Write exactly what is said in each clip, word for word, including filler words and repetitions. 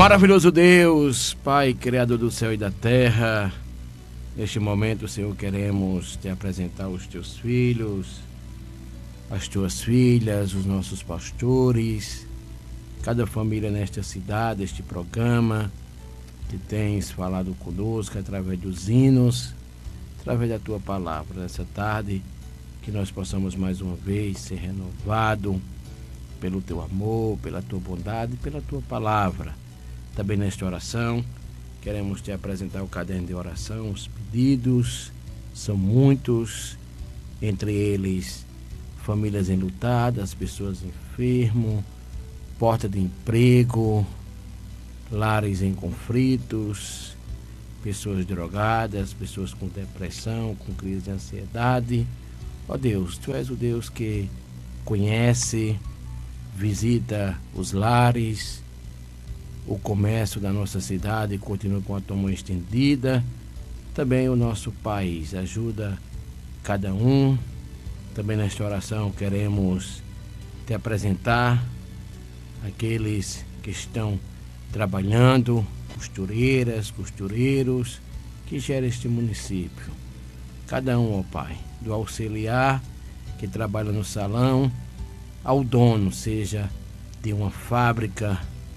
Maravilhoso Deus, Pai, Criador do céu e da terra, neste momento, Senhor, queremos te apresentar os teus filhos, as tuas filhas, os nossos pastores, cada família nesta cidade, este programa que tens falado conosco através dos hinos, através da tua palavra. Nessa tarde, que nós possamos mais uma vez ser renovados pelo teu amor, pela tua bondade, pela tua palavra. Também nesta oração, queremos te apresentar o caderno de oração, os pedidos, são muitos, entre eles famílias enlutadas, pessoas enfermas, porta de emprego, lares em conflitos, pessoas drogadas, pessoas com depressão, com crise de ansiedade. Ó Deus, tu és o Deus que conhece, visita os lares, o comércio da nossa cidade, continua com a tua mão estendida. Também o nosso país, ajuda cada um. Também nesta oração queremos te apresentar aqueles que estão trabalhando, costureiras, costureiros, que geram este município. Cada um, ó Pai, do auxiliar que trabalha no salão, ao dono, seja de uma fábrica,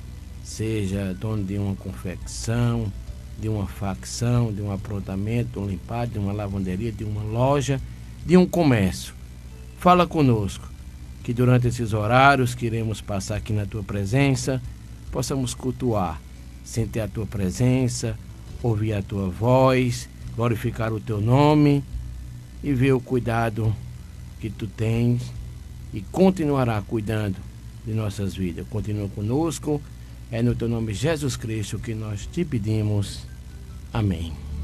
seja dono de uma confecção, de uma facção, de um aprontamento, de um limpado, de uma lavanderia, de uma loja, de um comércio. Fala conosco, que durante esses horários que iremos passar aqui na tua presença, possamos cultuar, sentir a tua presença, ouvir a tua voz, glorificar o teu nome e ver o cuidado que tu tens e continuará cuidando de nossas vidas. Continua conosco, é no teu nome Jesus Cristo que nós te pedimos. Amém.